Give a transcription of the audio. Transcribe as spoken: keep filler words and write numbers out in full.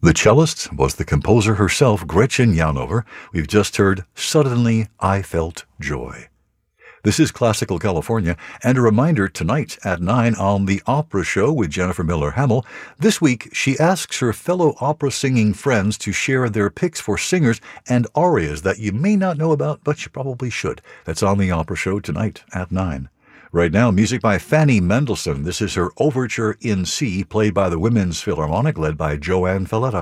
The cellist was the composer herself, Gretchen Janover. We've just heard Suddenly I Felt Joy. This is Classical California, and a reminder tonight at nine on The Opera Show with Jennifer Miller Hamill. This week, she asks her fellow opera-singing friends to share their picks for singers and arias that you may not know about, but you probably should. That's on The Opera Show tonight at nine. Right now, music by Fanny Mendelssohn. This is her Overture in C, played by the Women's Philharmonic, led by Joanne Falletta.